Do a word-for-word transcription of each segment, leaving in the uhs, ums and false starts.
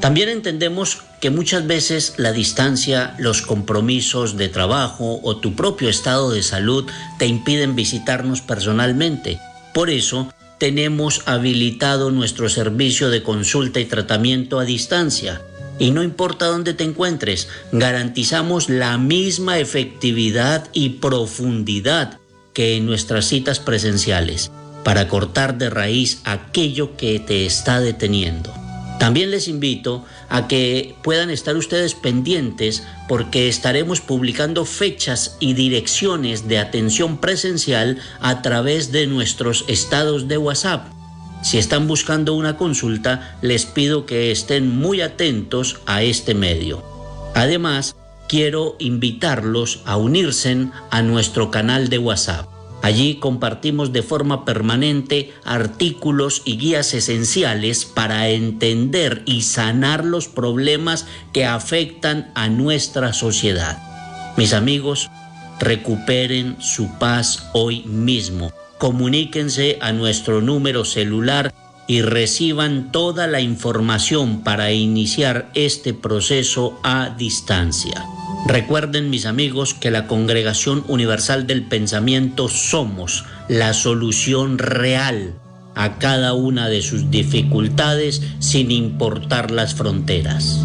También entendemos que muchas veces la distancia, los compromisos de trabajo o tu propio estado de salud te impiden visitarnos personalmente. Por eso, tenemos habilitado nuestro servicio de consulta y tratamiento a distancia. Y no importa dónde te encuentres, garantizamos la misma efectividad y profundidad que en nuestras citas presenciales para cortar de raíz aquello que te está deteniendo. También les invito a que puedan estar ustedes pendientes porque estaremos publicando fechas y direcciones de atención presencial a través de nuestros estados de WhatsApp. Si están buscando una consulta, les pido que estén muy atentos a este medio. Además, quiero invitarlos a unirse a nuestro canal de WhatsApp. Allí compartimos de forma permanente artículos y guías esenciales para entender y sanar los problemas que afectan a nuestra sociedad. Mis amigos, recuperen su paz hoy mismo. Comuníquense a nuestro número celular y reciban toda la información para iniciar este proceso a distancia. Recuerden, mis amigos, que la Congregación Universal del Pensamiento somos la solución real a cada una de sus dificultades sin importar las fronteras.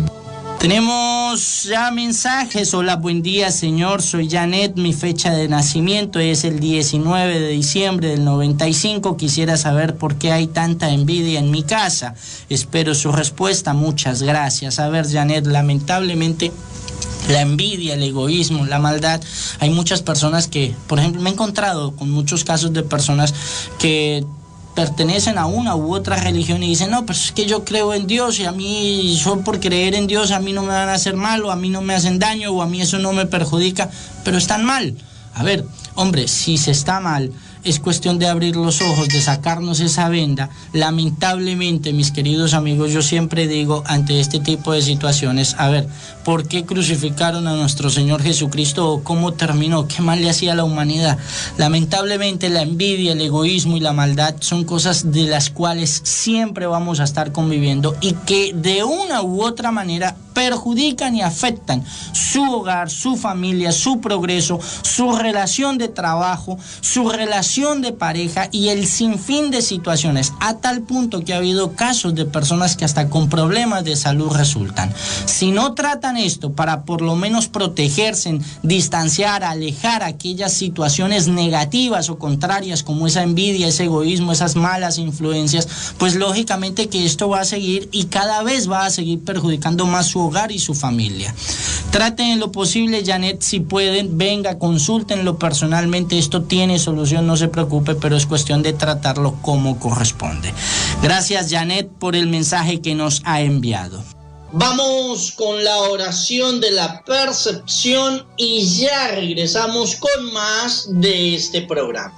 Tenemos ya mensajes. Hola, buen día, señor. Soy Janet. Mi fecha de nacimiento es el diecinueve de diciembre del noventa y cinco. Quisiera saber por qué hay tanta envidia en mi casa. Espero su respuesta. Muchas gracias. A ver, Janet, lamentablemente la envidia, el egoísmo, la maldad, hay muchas personas que, por ejemplo, me he encontrado con muchos casos de personas que pertenecen a una u otra religión y dicen, no, pues es que yo creo en Dios y a mí, yo por creer en Dios, a mí no me van a hacer mal o a mí no me hacen daño o a mí eso no me perjudica, pero están mal. A ver, hombre, si se está mal, es cuestión de abrir los ojos, de sacarnos esa venda. Lamentablemente, mis queridos amigos, yo siempre digo ante este tipo de situaciones, a ver, ¿por qué crucificaron a nuestro Señor Jesucristo o cómo terminó? ¿Qué mal le hacía a la humanidad? Lamentablemente, la envidia, el egoísmo y la maldad son cosas de las cuales siempre vamos a estar conviviendo y que de una u otra manera perjudican y afectan su hogar, su familia, su progreso, su relación de trabajo, su relación de pareja y el sinfín de situaciones, a tal punto que ha habido casos de personas que hasta con problemas de salud resultan. Si no tratan esto para por lo menos protegerse, distanciar, alejar aquellas situaciones negativas o contrarias como esa envidia, ese egoísmo, esas malas influencias, pues lógicamente que esto va a seguir y cada vez va a seguir perjudicando más su hogar y su familia. Traten en lo posible, Janet, si pueden, venga, consúltenlo personalmente, esto tiene solución, no se preocupe, pero es cuestión de tratarlo como corresponde. Gracias, Janet, por el mensaje que nos ha enviado. Vamos con la oración de la percepción y ya regresamos con más de este programa.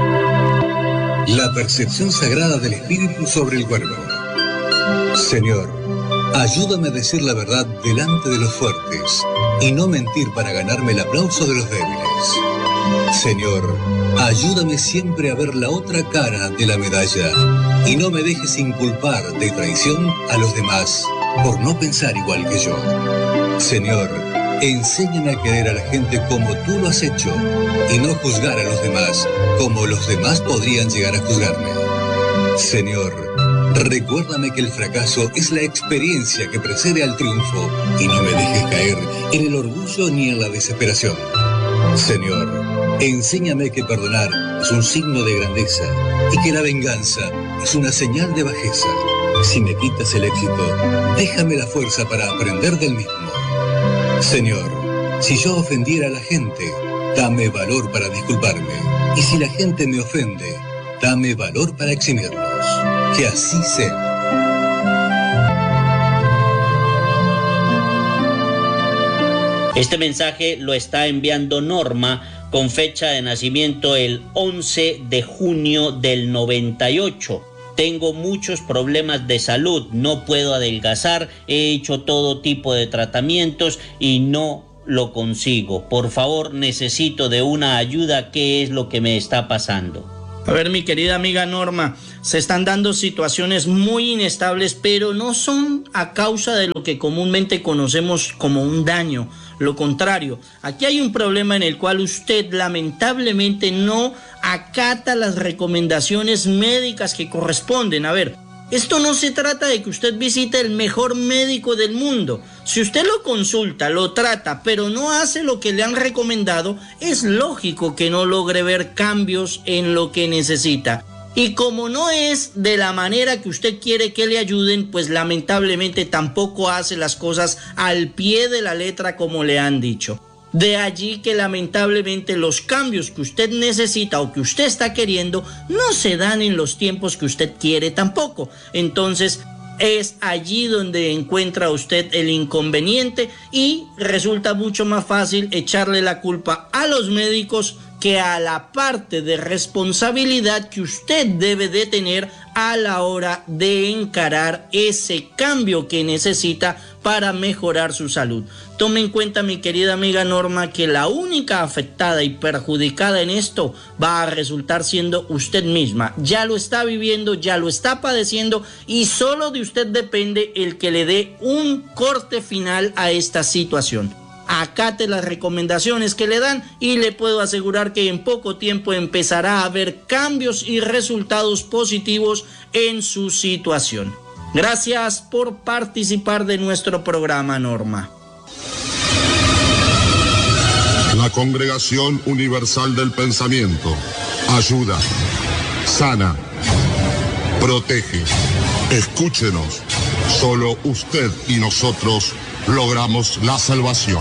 La percepción sagrada del espíritu sobre el cuerpo. Señor, ayúdame a decir la verdad delante de los fuertes y no mentir para ganarme el aplauso de los débiles. Señor, ayúdame siempre a ver la otra cara de la medalla y no me dejes inculpar de traición a los demás por no pensar igual que yo. Señor, enséñame a querer a la gente como tú lo has hecho y no juzgar a los demás como los demás podrían llegar a juzgarme. Señor, recuérdame que el fracaso es la experiencia que precede al triunfo y no me dejes caer en el orgullo ni en la desesperación. Señor, enséñame que perdonar es un signo de grandeza y que la venganza es una señal de bajeza. Si me quitas el éxito, déjame la fuerza para aprender del mismo. Señor, si yo ofendiera a la gente, dame valor para disculparme. Y si la gente me ofende, dame valor para eximirlos. Que así sea. Este mensaje lo está enviando Norma con fecha de nacimiento el once de junio del noventa y ocho. Tengo muchos problemas de salud, no puedo adelgazar, he hecho todo tipo de tratamientos y no lo consigo. Por favor, necesito de una ayuda. ¿Qué es lo que me está pasando? A ver, mi querida amiga Norma, se están dando situaciones muy inestables, pero no son a causa de lo que comúnmente conocemos como un daño. Lo contrario, aquí hay un problema en el cual usted lamentablemente no acata las recomendaciones médicas que corresponden. A ver, esto no se trata de que usted visite el mejor médico del mundo. Si usted lo consulta, lo trata, pero no hace lo que le han recomendado, es lógico que no logre ver cambios en lo que necesita. Y como no es de la manera que usted quiere que le ayuden, pues lamentablemente tampoco hace las cosas al pie de la letra como le han dicho. De allí que lamentablemente los cambios que usted necesita o que usted está queriendo no se dan en los tiempos que usted quiere tampoco. Entonces es allí donde encuentra usted el inconveniente y resulta mucho más fácil echarle la culpa a los médicos que a la parte de responsabilidad que usted debe de tener a la hora de encarar ese cambio que necesita para mejorar su salud. Tome en cuenta, mi querida amiga Norma, que la única afectada y perjudicada en esto va a resultar siendo usted misma. Ya lo está viviendo, ya lo está padeciendo y solo de usted depende el que le dé un corte final a esta situación. Acate las recomendaciones que le dan y le puedo asegurar que en poco tiempo empezará a haber cambios y resultados positivos en su situación. Gracias por participar de nuestro programa, Norma. La Congregación Universal del Pensamiento ayuda, sana, protege. Escúchenos. Solo usted y nosotros logramos la salvación.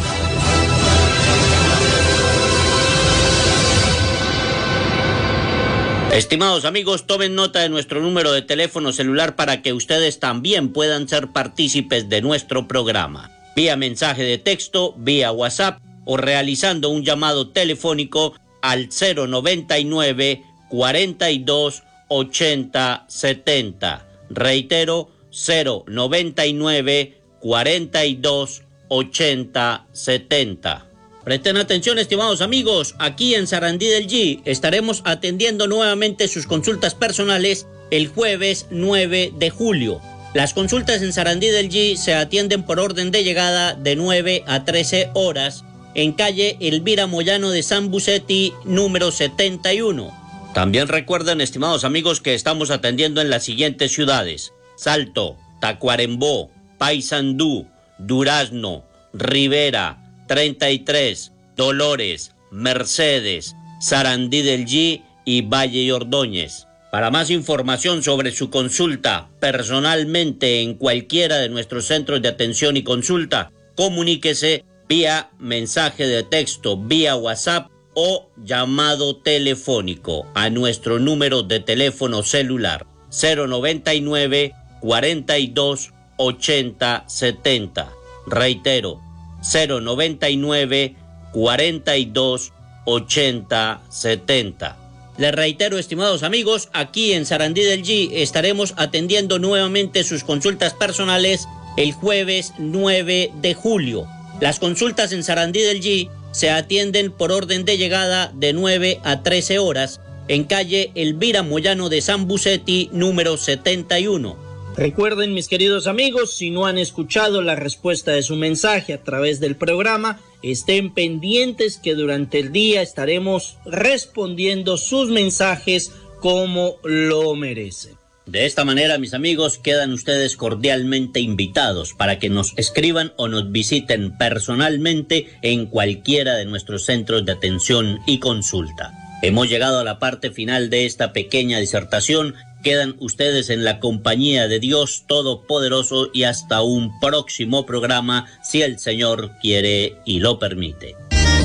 Estimados amigos, tomen nota de nuestro número de teléfono celular para que ustedes también puedan ser partícipes de nuestro programa. Vía mensaje de texto, vía WhatsApp o realizando un llamado telefónico al cero noventa y nueve, cuarenta y dos, ochenta, setenta. Reitero, cero noventa y nueve, cuarenta y dos, ochenta, setenta. Presten atención, estimados amigos, aquí en Sarandí del G estaremos atendiendo nuevamente sus consultas personales el jueves nueve de julio. Las consultas en Sarandí del G se atienden por orden de llegada de nueve a trece horas en calle Elvira Moyano de San Bucetti, número setenta y uno. También recuerden, estimados amigos, que estamos atendiendo en las siguientes ciudades: Salto, Tacuarembó, Paysandú, Durazno, Rivera, treinta y tres, Dolores, Mercedes, Sarandí del G y Valle y Ordóñez. Para más información sobre su consulta personalmente en cualquiera de nuestros centros de atención y consulta, comuníquese vía mensaje de texto, vía WhatsApp o llamado telefónico a nuestro número de teléfono celular cero noventa y nueve, cuarenta y dos, ochenta, setenta. Reitero, cero noventa y nueve, cuarenta y dos, ochenta, setenta. Les reitero, estimados amigos, aquí en Sarandí del G estaremos atendiendo nuevamente sus consultas personales el jueves nueve de julio. Las consultas en Sarandí del G se atienden por orden de llegada de nueve a trece horas en calle Elvira Moyano de San Bucetti, número setenta y uno. Recuerden, mis queridos amigos, si no han escuchado la respuesta de su mensaje a través del programa, estén pendientes que durante el día estaremos respondiendo sus mensajes como lo merecen. De esta manera, mis amigos, quedan ustedes cordialmente invitados para que nos escriban o nos visiten personalmente en cualquiera de nuestros centros de atención y consulta. Hemos llegado a la parte final de esta pequeña disertación. Quedan ustedes en la compañía de Dios Todopoderoso y hasta un próximo programa, si el Señor quiere y lo permite.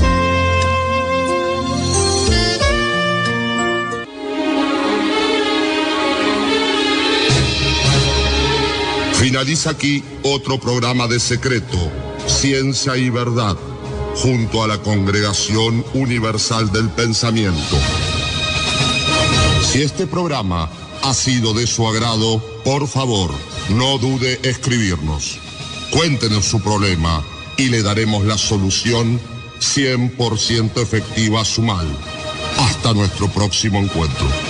Finaliza aquí otro programa de Secreto, Ciencia y Verdad, junto a la Congregación Universal del Pensamiento. Si este programa ha sido de su agrado, por favor, no dude escribirnos. Cuéntenos su problema y le daremos la solución cien por ciento efectiva a su mal. Hasta nuestro próximo encuentro.